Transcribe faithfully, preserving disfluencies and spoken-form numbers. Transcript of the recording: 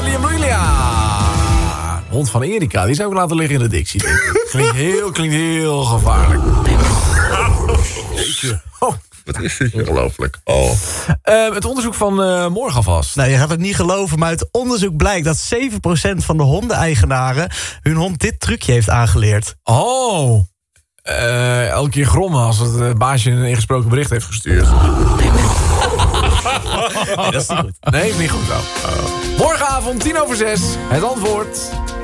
William Brilia. Hond van Erika, die zou ik laten liggen in de dictie. Denk ik. Klinkt heel, klinkt heel gevaarlijk. Jeetje. Oh. Wat is dit? Ongelooflijk. Oh. Uh, het onderzoek van uh, morgen vast. Nou, je gaat het niet geloven, maar uit onderzoek blijkt dat zeven procent van de hondeneigenaren hun hond dit trucje heeft aangeleerd. Oh. Uh, elke keer grommen als het uh, baasje een ingesproken bericht heeft gestuurd. Nee, dat is niet goed. Nee, niet goed. Nou. Uh. Morgenavond, tien over zes. Het antwoord.